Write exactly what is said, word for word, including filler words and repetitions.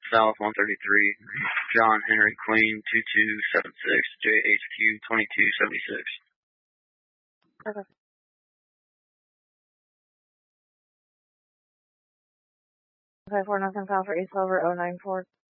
South one thirty-three, John Henry Queen two two seven six, J H Q twenty-two seventy-six. Okay. Okay, four nothing, file for East Silver oh nine four.